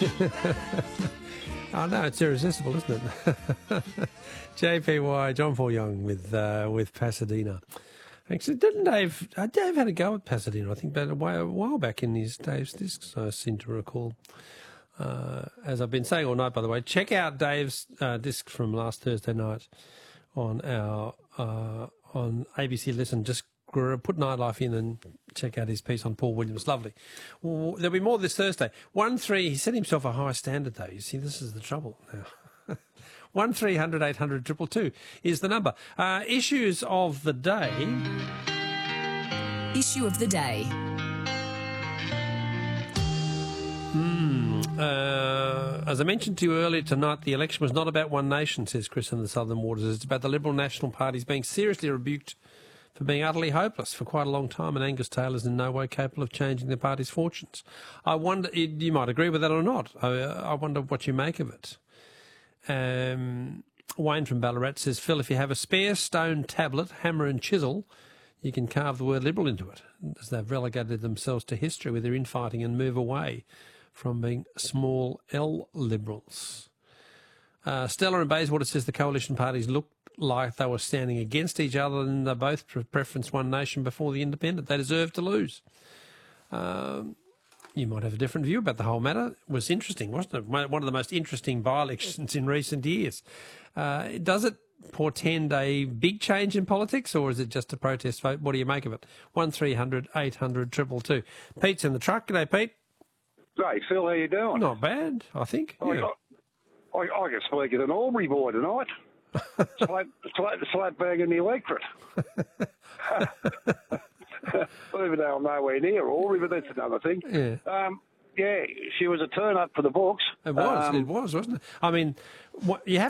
Oh no, it's irresistible, isn't it? JPY, John Paul Young with Pasadena. Actually, didn't Dave had a go at Pasadena, I think, but a while back in his Dave's Discs, I seem to recall. As I've been saying all night, by the way, check out Dave's disc from last Thursday night on our on ABC Listen. Just put Nightlife in and check out his piece on Paul Williams. Lovely. Well, there'll be more this Thursday. 1-3, he set himself a high standard, though. You see, this is the trouble now. 1300 800 222 is the number. Issues of the day. Issue of the day. As I mentioned to you earlier tonight, the election was not about One Nation, says Chris in the Southern Waters. It's about the Liberal National Party's being seriously rebuked for being utterly hopeless for quite a long time, and Angus Taylor's in no way capable of changing the party's fortunes. I wonder, you might agree with that or not. I wonder what you make of it. Wayne from Ballarat says, Phil, if you have a spare stone tablet, hammer and chisel, you can carve the word Liberal into it, as they've relegated themselves to history with their infighting and move away from being small L Liberals. Stella in Bayswater says the coalition parties looked like they were standing against each other and they both preferenced One Nation before the Independent. They deserve to lose. You might have a different view about the whole matter. It was interesting, wasn't it? One of the most interesting by-elections in recent years. Does it portend a big change in politics, or is it just a protest vote? What do you make of it? 1300 800 222. Pete's in the truck. G'day, Pete. Hey, Phil, how you doing? Not bad, I think. Yeah. I can speak at an Albury boy tonight. slap bag in the electorate. Even though I'm nowhere near Albury, but that's another thing. Yeah. She was a turn-up for the books. It was, wasn't it? I mean, you have